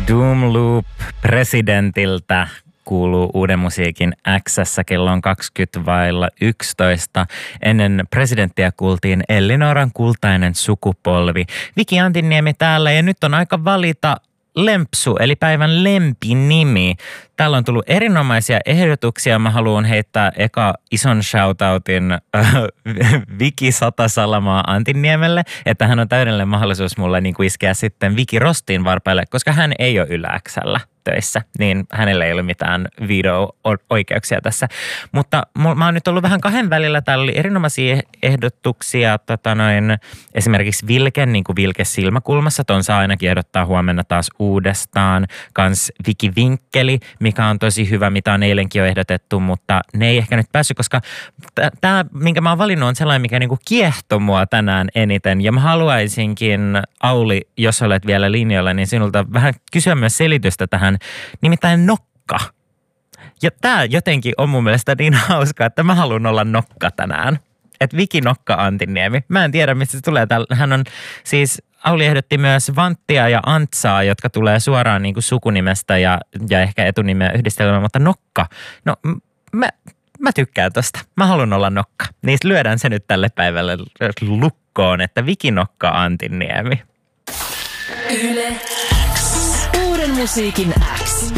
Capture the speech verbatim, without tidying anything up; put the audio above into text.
Doom Loop presidentiltä kuuluu Uuden musiikin X:ssä. Kello on kaksikymmentä vailla yksitoista. Ennen presidenttiä kuultiin Ellinoran kultainen sukupolvi. Viki Antinniemi täällä ja nyt on aika valita lempsu, eli päivän lempinimi. Täällä on tullut erinomaisia ehdotuksia. Mä haluan heittää eka ison shoutoutin äh, Viki Satasalamaa Antinniemelle, että hän on täydellinen mahdollisuus mulle niin kuin iskeä sitten Viki Rostin varpaille, koska hän ei ole Yle X:llä töissä, niin hänellä ei ole mitään video-oikeuksia tässä. Mutta mä oon nyt ollut vähän kahden välillä. Täällä oli erinomaisia ehdotuksia, tota noin, esimerkiksi Vilken, niin kuin Vilke silmäkulmassa. Ton saa ainakin ehdottaa huomenna taas uudestaan. Kans Viki Vinkkeli, mikä on tosi hyvä, mitä on eilenkin jo ehdotettu, mutta ne ei ehkä nyt päässyt, koska tämä, minkä mä oon valinnut, on sellainen, mikä niinku kiehtoo mua tänään eniten. Ja mä haluaisinkin, Auli, jos olet vielä linjalla, niin sinulta vähän kysyä myös selitystä tähän, nimittäin nokka. Ja tää jotenkin on mun mielestä niin hauskaa, että mä haluan olla nokka tänään. Että Viki Nokka Antinniemi. Mä en tiedä, mistä se tulee. Hän on siis, Auli ehdotti myös Vanttia ja Antsaa, jotka tulee suoraan niin kuin sukunimestä ja, ja ehkä etunimeä yhdistelmään, mutta Nokka. No mä, mä tykkään tosta. Mä haluan olla Nokka. Niin lyödään se nyt tälle päivälle lukkoon, että Viki Nokka Antinniemi. Yle X. Uuden musiikin X.